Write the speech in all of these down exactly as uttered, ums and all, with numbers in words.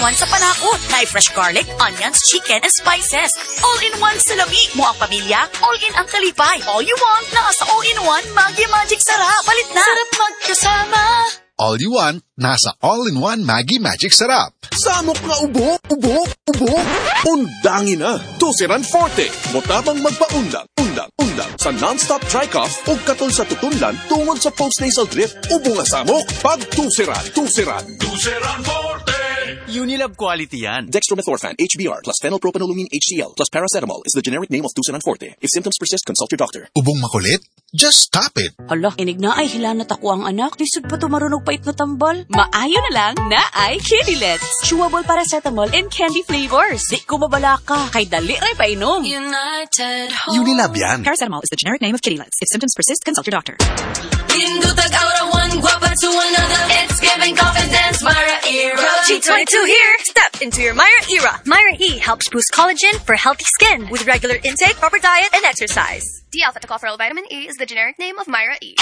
all-in-one sa panakot. Kay fresh garlic, onions, chicken, and spices. All-in-one sa labi. Mo ang pamilya, all-in ang kalipay. All you want, nasa all-in-one Maggi Magic Sarap. Palit na. Sarap magkasama. All you want, nasa all-in-one Maggi Magic Sarap. Samok nga ubo, ubo, ubo. Undangin na. Tusiran Forte. Motabang magpaundang, undang, undang. Sa non-stop dry cough o katol sa tutunlan tungod sa post-nasal drip. Ubo nga samok. Pag tusiran, tusiran. Tusiran Forte. Unilab quality yan. Dextromethorphan, H B R, plus phenylpropanolamine H C L, plus paracetamol is the generic name of Tusiran Forte. If symptoms persist, consult your doctor. Ubong makulit? Just stop it. Hala, inig na ay hilanat ako ang anak. Lisod pa to marunong pait na tambal. Maayo na lang na ay Kidilets. Chewable paracetamol and candy flavors. Di ko mabala ka. Kay dali ray painom. United Home. Unilab yan. Paracetamol is the generic name of Kidilets. If symptoms persist, consult your doctor. Indutag aura one guapa to another. It's giving confidence, Myra Era. G twenty-two here. Step into your Myra Era. Myra E helps boost collagen for healthy skin with regular intake, proper diet, and exercise. D-alpha tocopherol vitamin E is the generic name of Myra E.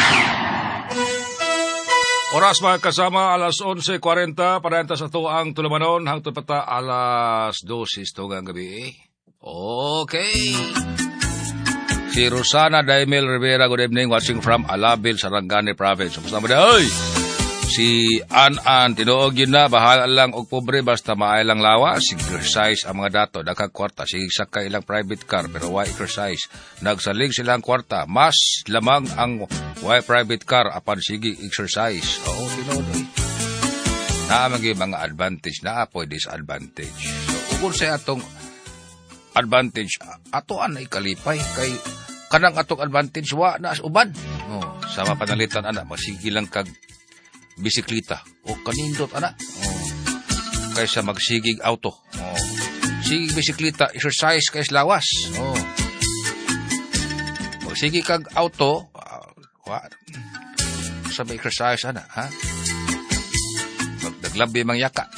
Oras mga kasama, alas eleven forty, parenta sa to ang tulumanon, hangtod pata alas twelve tungang gabi. Okay. Si Rosana Daimel Rivera, good evening, watching from Alabil, Sarangani Province. Kamusta mo na? Oy! Si An-An, tinuog yun na, bahala lang og pobre, basta maay lang lawa, exercise ang mga dato, nagkakwarta, sige sakay ilang private car, pero why exercise? Nagsalig silang kwarta, mas lamang ang why private car, apan sige exercise. Oo, tinuod eh. Naamagi mga advantage, naapoy disadvantage. So, ukon sa atong advantage, ato anay kalipay, kay kanang atong advantage, wa na as uban. Oh, sa mapanalitan, ana, masigi lang kag bisikleta o kanindot ana oh. Kaysa magsigig auto oh. Sigig bisikleta exercise kaysa lawas oh. Magsigig kag auto uh, what sa may exercise ana ha magdaglabi mang yaka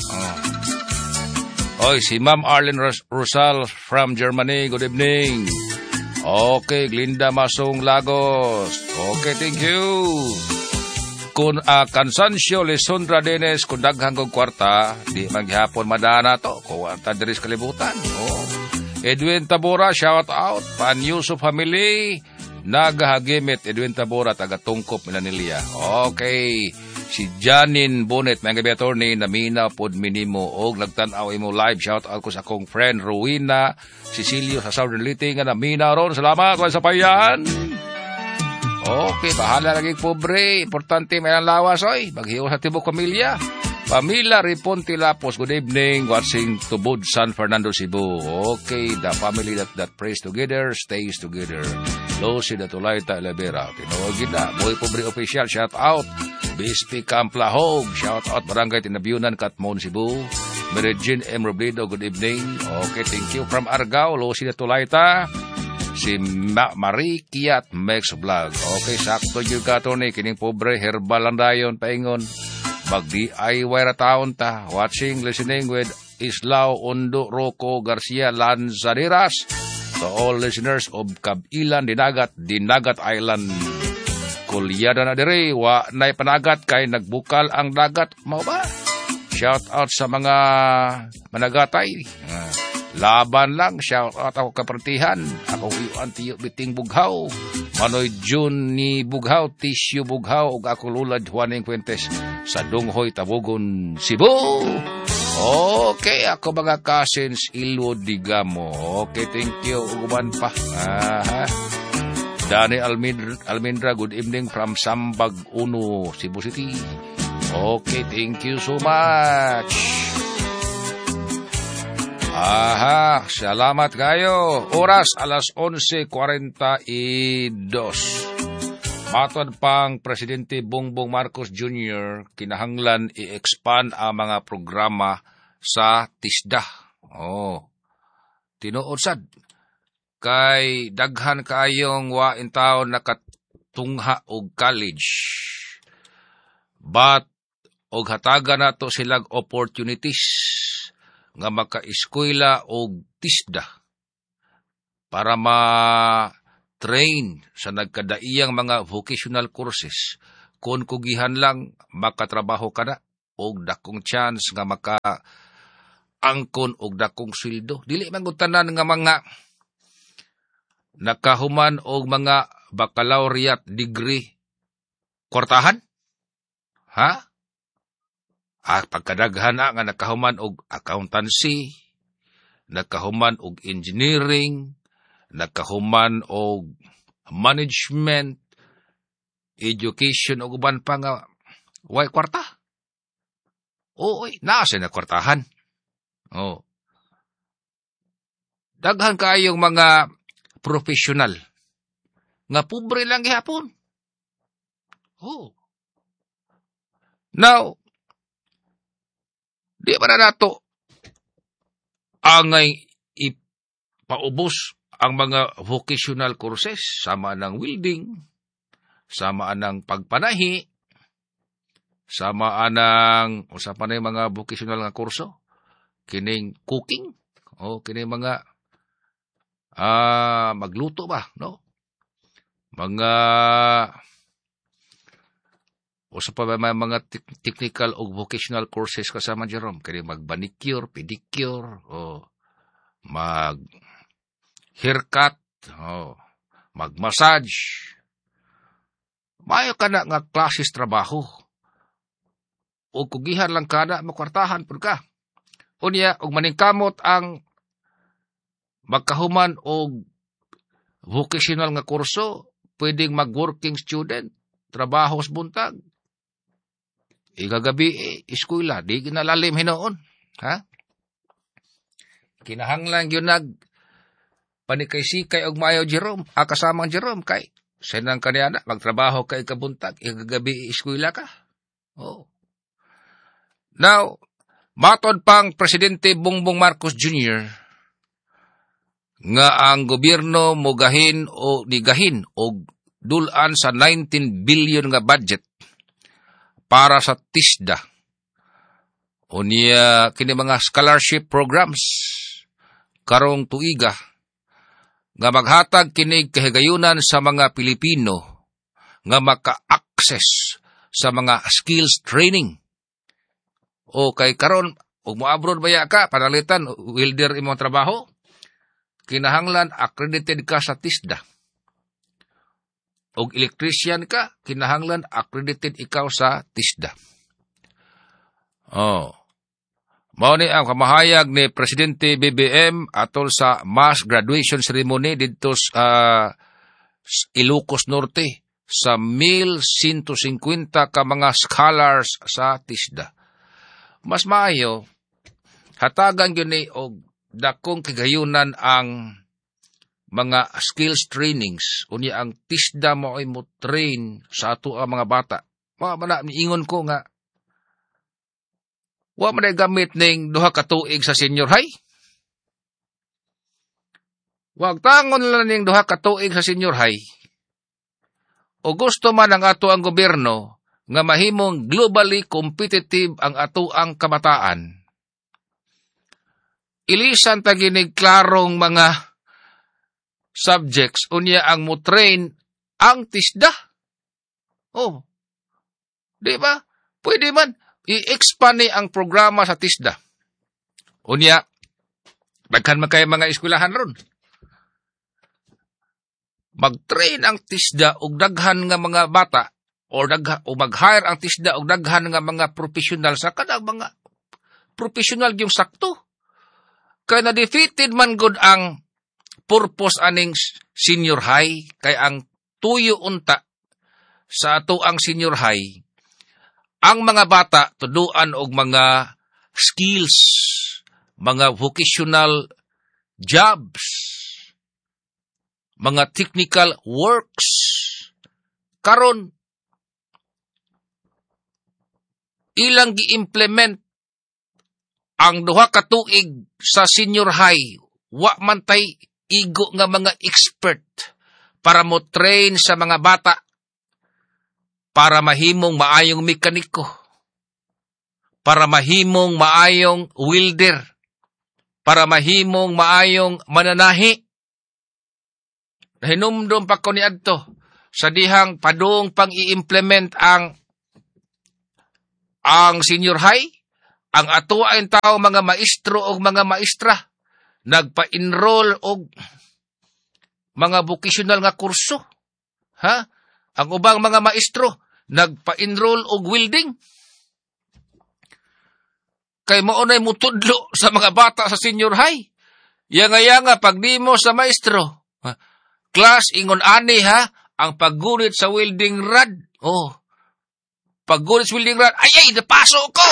oh. Oy si Ma'am Arlene Ros- Rosal from Germany, good evening. Okay, Glinda Masong Lagos, okay, thank you. Kung uh, Cansancio Lisondra Dennis, kung daghang kong kwarta, di maghihapon madana to, kwarta diris kalibutan. Oh. Edwin Tabora, shout out. Pan Yusuf Family, nagahagimit. Edwin Tabora, taga-tungkop Milanilia. Okay. Si Janine Bonet, mga gabi attorney, namina pod minimo, og nagtanaw imo live, shout out ko sa akong friend, Rowena Cecilio sa Southern Liting, namina ron. Salamat, wala sa payan. Okay, bahala lagi pobre. Importante may ang lawas, oy. Maghiyo sa tibok pamilya. Pamilya Riponte Lapos, good evening. Watching Tubod, San Fernando, Cebu. Okay, the family that that prays together, stays together. Losi na Tulayta, Elabera. Tinuogin na. Boy Pobre Official, shout out. B S P Camp Lahog, shout out. Barangay Tinabyunan, Katmon, Cebu. Mary Jean M. Robledo, good evening. Okay, thank you. From Argao, Losi na Tulayta. Si Ma- Marie Kiat Mex Vlog. Okay, sakto yung kato ni kining pobre herbal lang dayon paingon. Mag-D I Y ra taon ta. Watching, listening with Islao Ondo Rocco Garcia Lanzaderas. To all listeners of Kabilan, Dinagat, Dinagat Island. Kulyada na dire, wa na'y panagat kay nagbukal ang dagat. Mao ba? Shout out sa mga managatay. Uh, Laban lang, shout out ako kapartihan. Ako iuan tiyo biting bughaw. Manoy June ni bughaw, Tisyo bughaw, ug ako lulad Juaning Fuentes sa Dunghoy, Tabugon, Cebu. Okay, ako mga cousins, Ilo Digamo. Okay, thank you. Uguman pa. Aha. Danny Almindra, Almindra, good evening from Sambag Uno, Cebu City. Okay, thank you so much. Aha, salamat kayo. Oras, alas eleven forty-two. Matod pang Presidente Bongbong Marcos Junior, kinahanglan i-expand ang mga programa sa TISDA. Oh, tinuod sad. Kay daghan kayong wa in taon nakatungha og college. But, og hataga na to silag opportunities nga maka-eskwela og TISDA para ma-train sa nagkadaiyang mga vocational courses. Kung kugihan lang, makatrabaho ka na og dakong chance nga maka angkon og dakong sweldo. Dili man gud tanan nga mga nakahuman og mga baccalaureate degree kwartahan. Ha? Ah, pagkadaghan na nga nakahuman og accountancy, nakahuman og engineering, nakahuman og management, education og uban pa nga way kwarta. Oy, naa siya na kwartahan. Oh. Daghan kaayong mga professional nga pobre lang gihapon. Oh. Now, di ba na nato angay ipaubos ang mga vocational courses, sama ng welding, sama ng pagpanahi, sama ng, usa pa na yung mga vocational nga kurso, kining cooking, o kining mga ah, magluto ba, no? Mga, usa pa ba may mga technical o vocational courses kasama, Jerome? Kaya mag-manicure, pedicure, o mag-haircut, o mag-massage. Mayo ka na nga klases trabaho. O kugihan lang ka na, makwartahan po ka. Unya, og maningkamot ang magkahuman o vocational nga kurso, pwedeng mag-working student, trabaho sa buntag. Igagabi, eh, eskwela, di ginalalim hinoon. Ha? Kinahanglang yun nag panikay-sikay og maayo Jerome, ah, kasamang Jerome, kay senang kaniyana, magtrabaho kay kabuntag, igagabi, eskwela ka. Oh. Now, matod pang Presidente Bongbong Marcos Junior nga ang gobyerno mogahin o nigahin o dulan sa nineteen billion nga budget para sa TISDA. O niya kini mga scholarship programs karong tuiga nga maghatag kinig kahigayunan sa mga Pilipino nga maka-access sa mga skills training. O kay karon ug mo-abroad baya ka panalitan welder imong trabaho, kinahanglan accredited ka sa TISDA. Og electrician ka, kinahanglan accredited ikaw sa TISDA. Oh. Mao ni ang kamahayag ni Presidente B B M atol sa mass graduation ceremony dito sa uh, Ilocos Norte sa one thousand one hundred fifty ka mga scholars sa TISDA. Mas maayo hatagan gyud ni og dakong kigayunan ang mga skills trainings unya ang TISDA mo ay mo train sa ato ang mga bata. Wa man niingon ko nga wa man gamit ning duha ka tuig sa senior high. Wag tangon lang ning duha ka tuig sa senior high. O gusto man ang ato ang gobyerno nga mahimong globally competitive ang ato ang kabataan. Ilisan ta ginig klarong mga subjects unya ang mo train ang TISDA. Oh. Di ba? Pwede man i-expand ni ang programa sa TISDA. Unya daghan man kay mga eskwelahan ron. Mag-train ang TISDA og daghan nga mga bata o daghan o mag-hire ang TISDA og daghan nga mga professional sa kada mga professional yung sakto. Kaya na-defeated man good ang purpose aning senior high, kay ang tuyo unta sa ato ang senior high, ang mga bata tuduan og mga skills, mga vocational jobs, mga technical works. Karon ilang gi-implement ang duha ka tuig sa senior high, wa man tay igo nga mga expert para mo train sa mga bata para mahimong maayong mekaniko, para mahimong maayong welder, para mahimong maayong mananahi. Hinumdum pa ko ni adto sa dihang padung pang i-implement ang ang senior high, ang ato ay tao mga maestro o mga maestra nagpa-enroll og mga vocational nga kurso. Ha? Ang ubang mga maestro nagpa-enroll og welding. Kay maunay mo tudlo sa mga bata sa senior high. Yanga-yanga pag di mo sa maestro. Ha? Class, ingon ani ha, ang paggunit sa welding rod. Oh, paggunit sa welding rod, ay ay, napaso ko!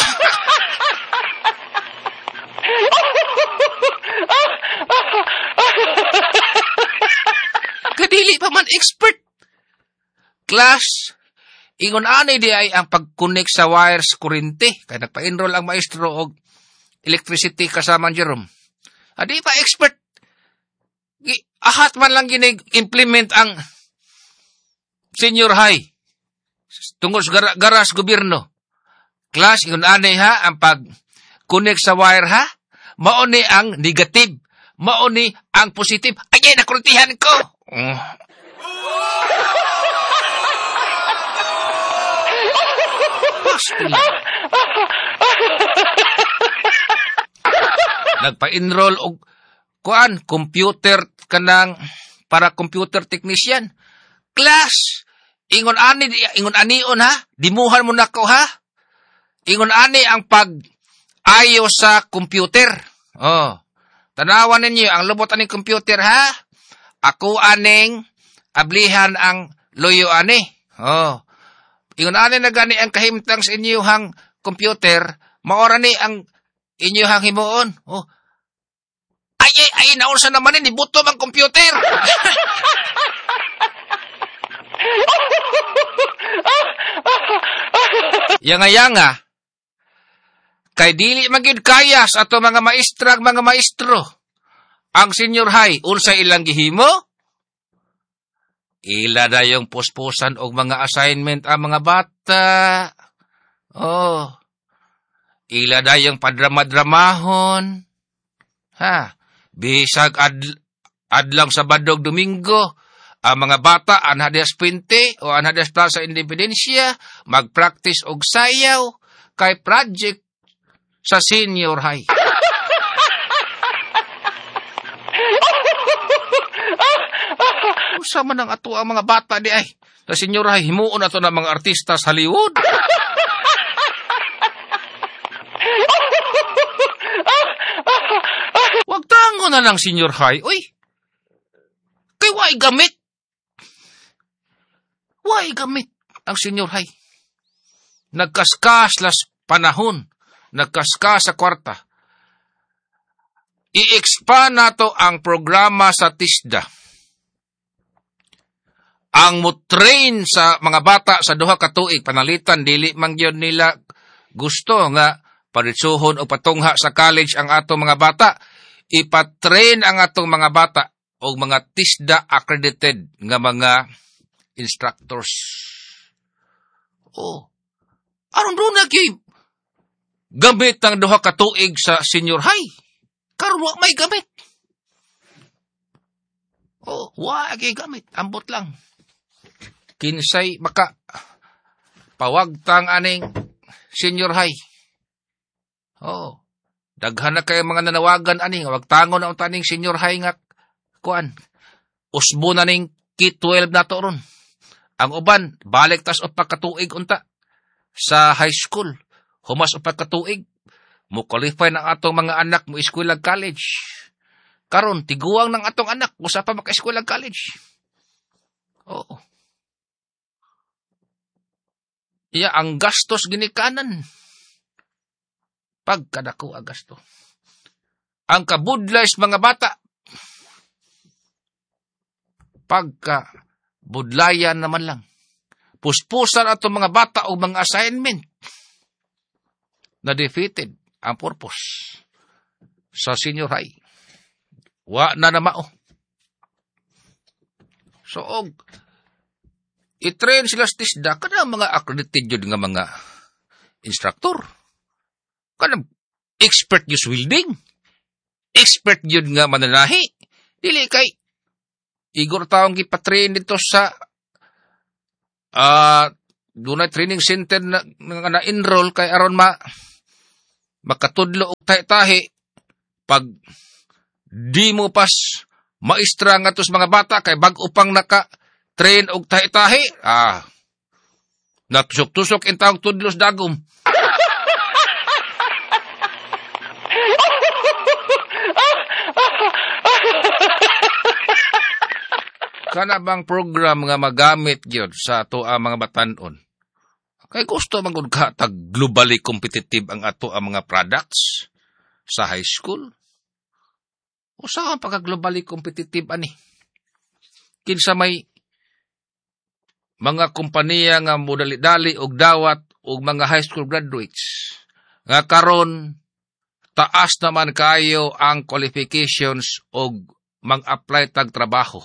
Kadili pa man expert. Class, ingon ani di ay ang pag-connect sa wires kurente. Kaya nagpa-enroll ang maestro og electricity kasama Jerome. Adi pa expert. Ahat man lang ginig-implement ang senior high. Tungod sa gar- garas gobyerno. Class, ingon ani ha, ang pag-connect sa wire ha, mauni ang negative. Mauni ang positive. Ay, ay, nakurutihan ko! Mm. Nagpa-enroll og kuan, computer kanang para computer technician. Class, ingon ani, ingon anion ha, dimuhan mo na ko ha. Ingon ani ang pag-ayo sa computer. Oh, tanawan ninyo, ang lubot aning computer ha. Ako aning ablihan ang loyo ani. Oh, ingon ani na gani ang kahimtang sa inyuhang computer, maora ni ang inyuhang himuon. Oh, ay, ay, ay, naunsa naman ni, buto ang computer. Yanga-yanga, kay dili magid kaya sa ato mga maestra, mga maestro, ang senior high, unsa ilang gihimo? Ila na yung puspusan og mga assignment ang mga bata. Oh, ila na yung padrama-dramahon. Ha? Bisag ad, adlang Sabado Domingo, ang mga bata anhades twenty o anhades Plaza Independencia mag-practice og sayaw kay project sa senior high. Usa man ang ato ang mga bata di ay sa senior high, himuon ato na mga artista sa Hollywood. Wag tango na lang senior high. Uy, kay why gamit? Why gamit ang senior high? Nagkaskas las panahon. Nagkaskas sa kwarta. I-expand nato ang programa sa TISDA. Ang mo-train sa mga bata sa duha ka tuig, panalitan, dili man gyud nila gusto nga paritsuhon o patungha sa college ang atong mga bata. Ipatrain ang atong mga bata o mga TISDA accredited nga mga instructors. Oh, aron doon na kay gamit ang duha ka tuig sa senior high. Karon wa may gamit. Oh, wa kay gamit, ambot lang. Kinsay maka pawagtang aning senior high. Oh, daghan na kay mga nanawagan ani, wag tangon na unta ning senior high nga kuan. Usbo na ning K twelve nato ron. Ang uban balik tas upat ka tuig unta sa high school. Humas upat ka tuig mo qualify ng atong mga anak mo eskwela college. Karon tiguang ng atong anak usa pa maka-eskwela college. Oo. Iya ang gastos ginikanan. Pagkadako ang gasto. Ang kabudlays mga bata. Pagka budlayan naman lang. Puspusan ato mga bata o mga assignment. Na defeated ang purpose sa senior high. Wa na na mao. So, og, i-train sila sa TISDA, kada mga accredited yun nga mga instructor. Kada expert yun welding. Expert yun nga mananahi. Dili kay, igor taong gipatrain dito sa uh, dunay training center na, na, na enroll kay aron ma makatudlo og tahi-tahi pag di mo pas maestra nga tos mga bata kay bag-o pang naka-train og tahi-tahi. Ah, natusok-tusok in taong tudlos dagom. Kana bang program nga magamit gyud sa ato ang mga batan-on? Kay gusto magud ka tag globally competitive ang ato ang mga products sa high school. Usa ang pagka-globally competitive ani? Kinsa may mga kompanya nga modali-dali og dawat og mga high school graduates nga karon taas naman kayo ang qualifications og mang-apply tag trabaho.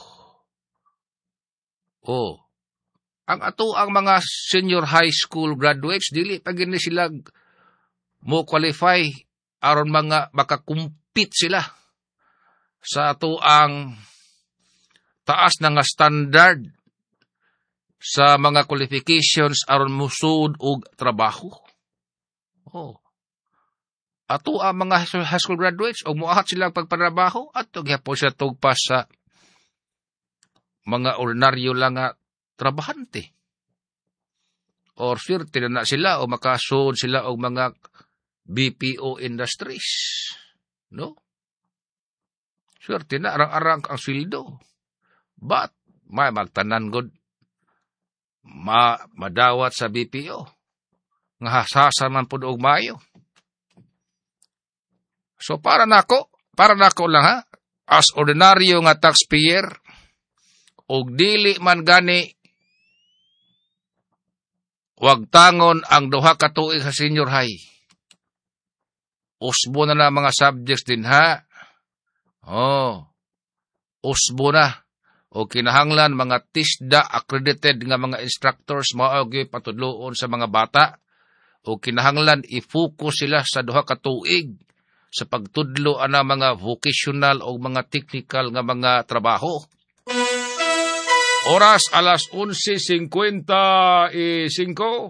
Oh, ang ato ang mga senior high school graduates, dili pa gini sila mo qualify aron mga makakumpit sila sa ato ang taas na nga standard sa mga qualifications aron musud og trabaho. Oh, ato ang mga high school graduates og moahat sila pagpatrabaho at gyapon sila tugpas sa mga ordinaryo lang nga trabahante. Or swerte na na sila o makasud sila og mga B P O industries. No? Swerte na, arang-arang ang sweldo. But, may magtanan god ma madawat sa B P O. Nga hasasan man pud og mayo. So, para nako, para nako lang ha, as ordinaryo nga taxpayer, og dili man gani wag tangon ang duha ka tuig sa senior high. Usbo na na mga subjects din ha. Oh. Usbo na. O kinahanglan mga TISDA accredited nga mga instructors mao gyud patudloon sa mga bata. O kinahanglan i-focus sila sa duha ka tuig sa pagtudlo ana mga vocational o mga technical nga mga trabaho. Oras alas onse singkwenta y cinco.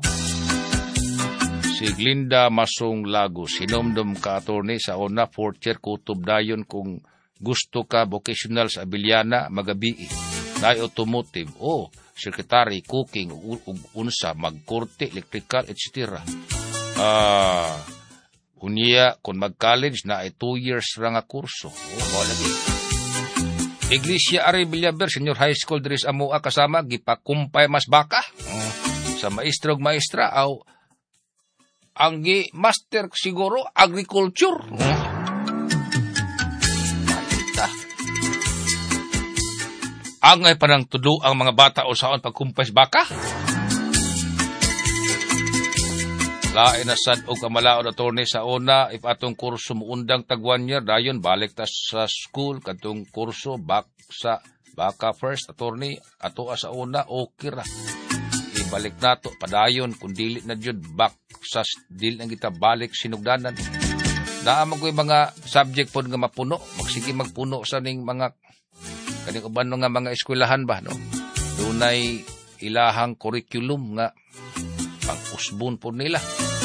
Si Glinda Masong Lagos, sinomdom ka attorney sa una, fourth year kutob dayon kung gusto ka vocational sa Abiliana, magabi. Dai automotive, o secretary, cooking, ug unsa, magkorte, electrical, et cetera. Ah, unya, kung mag-college na ay two years ra nga kurso. O, mo lagi. Iglesia Ari Villaber, senior high school diri sa amoa kasama gipakumpay mas baka uh, sa maestro ug maestra aw ang gi master siguro agriculture. Uh. Ang ay panang tudo ang mga bata usaon pagkumpay baka. Lain na sad og kamalaod attorney sa una if atong kurso muundang tag one year dayon balik ta sa school kadtong kurso back sa baka first attorney ato sa una okay ra ibalik nato padayon kun dili na jud back sa dili na kita balik sinugdanan naa man koy mga subject pod nga mapuno magsige magpuno sa ning mga kaning uban nga mga eskwelahan ba no dunay ilahang curriculum nga pang-usbon po nila.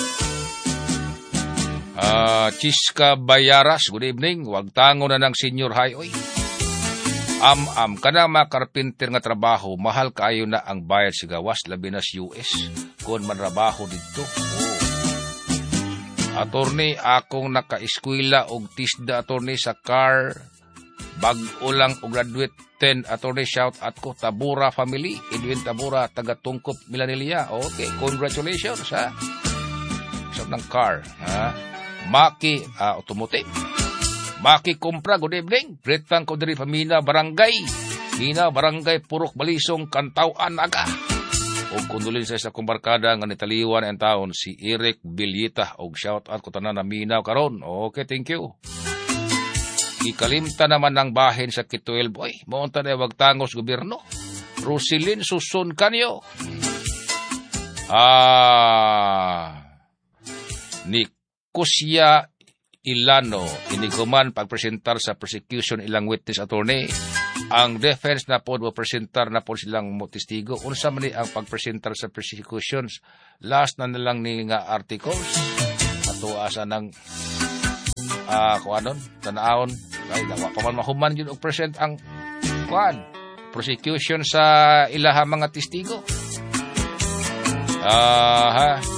Uh, Chiska Bayaras, good evening. Wag tango na ng senior high. Oy. Am-am ka na mga karpinter nga trabaho. Mahal kayo na ang bayad sa gawas, labi na sa U S. Kung manrabaho dito. Oh. Attorney, akong naka-eskwela og TISDA attorney sa car. Bag-o lang o graduate ten attorney shout out ko Tabura family Edwin Tabura taga Tungkop Milanilla. Okay, congratulations ha sa ng car ha Maki uh, automotive Maki Kumpra, good evening. Bretang ko diri Pamina Barangay Mina Barangay Purok Balisong Kantawan aga og kondolensya sa kumbarkada nga nitaliwan ang taon si Eric Bilyita og shout out ko tanan na Minaw karon. Okay, thank you. Ikalimta naman ng bahin sa K twelve. Oy, maunta na wag tangos gobyerno. Rosilin Susun kanyo. Ah, ni Kusya Ilano, iniguman pagpresentar sa prosecution ilang witness attorney. Ang defense na po presentar na po silang testigo. Unsa man ang pagpresentar sa prosecutions? Last na nilang ni nga articles. tuasa ng ah, kuanon, tanaon. Kaya dawa pa man mahuman yun og present ang kuan, prosecution sa ilaha mga testigo. Ah, ha.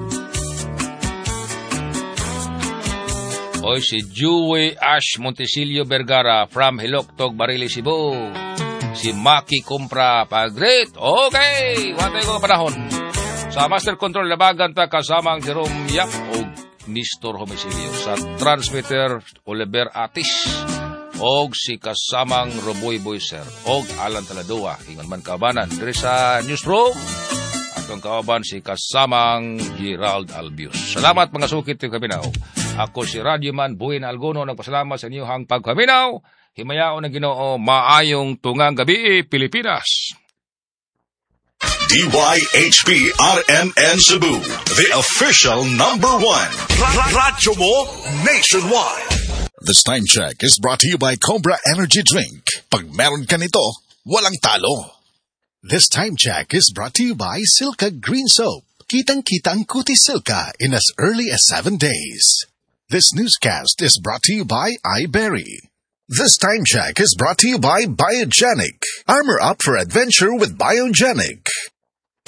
Oy, si Joey Ash Montesilio Vergara from Hiloctog, Barili, Cebu. Si Maki Compra Pagret. Okay, watay ko panahon. Sa Master Control labagan ta kasama ang Jerome Yap o Nestor Homicilio. Sa transmitter Oliver Atis og si kasamang Roboy Boyser og Alan Taladua. Ingon man kabanan diri sa newsroom. Atong kauban si kasamang Gerald Albius. Salamat mga sukit yung kaminaw. Ako si Radyoman Buin Algono, nagpasalamat sa inyong pagkaminaw. Himayao ng Ginoo, maayong tungang gabi, Pilipinas. D Y H P R M N Cebu, the official number one. Radyo mo nationwide. This time check is brought to you by Cobra Energy Drink. Pag meron ka nito, walang talo. This time check is brought to you by Silka Green Soap. Kitang-kita ang Kuti Silka in as early as seven days. This newscast is brought to you by iBerry. This time check is brought to you by Biogenic. Armor up for adventure with Biogenic.